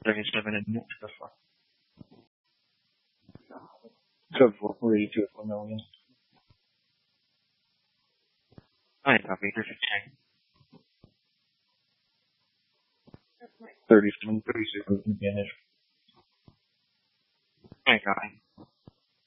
37 admit to the fuck. So 42 for million. I copy 37, 36 advantage. I copy.